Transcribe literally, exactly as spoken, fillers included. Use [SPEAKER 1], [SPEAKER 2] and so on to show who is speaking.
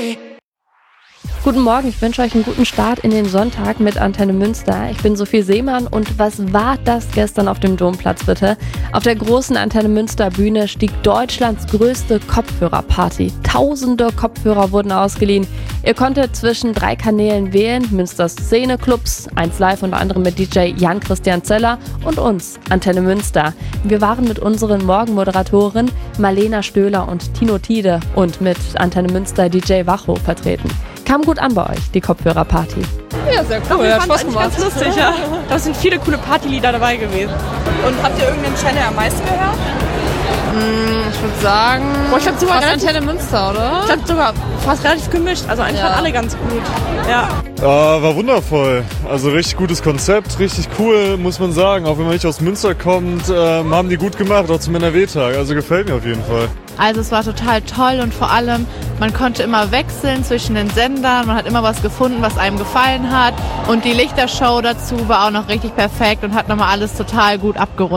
[SPEAKER 1] Guten Morgen, ich wünsche euch einen guten Start in den Sonntag mit Antenne Münster. Ich bin Sophie Seemann und was war das gestern auf dem Domplatz bitte? Auf der großen Antenne Münster Bühne stieg Deutschlands größte Kopfhörerparty. Tausende Kopfhörer wurden ausgeliehen. Ihr konntet zwischen drei Kanälen wählen, Münsters Szene-Clubs, eins Live unter anderem mit D J Jan-Christian Zeller und uns, Antenne Münster. Wir waren mit unseren Morgenmoderatoren Marlena Stöhler und Tino Tiede und mit Antenne Münster D J Wacho vertreten. Kam gut an bei euch, die Kopfhörerparty.
[SPEAKER 2] Ja, sehr cool. Ja, Spaß gemacht. Ganz lustig, ja. Da sind viele coole Partylieder dabei gewesen. Und habt ihr irgendeinen Channel am meisten gehört?
[SPEAKER 3] Mm, ich würde sagen,
[SPEAKER 2] Boah, ich glaub, sogar
[SPEAKER 3] fast
[SPEAKER 2] relativ,
[SPEAKER 3] Antenne Münster, oder?
[SPEAKER 2] Ich glaube sogar fast relativ gemischt. Also eigentlich
[SPEAKER 3] Ja.
[SPEAKER 2] waren alle ganz gut. Ja.
[SPEAKER 4] Äh, war wundervoll. Also richtig gutes Konzept, richtig cool, muss man sagen. Auch wenn man nicht aus Münster kommt, äh, haben die gut gemacht, auch zum N R W-Tag. Also gefällt mir auf jeden Fall.
[SPEAKER 3] Also es war total toll und vor allem, man konnte immer wechseln zwischen den Sendern, man hat immer was gefunden, was einem gefallen hat und die Lichtershow dazu war auch noch richtig perfekt und hat nochmal alles total gut abgerundet.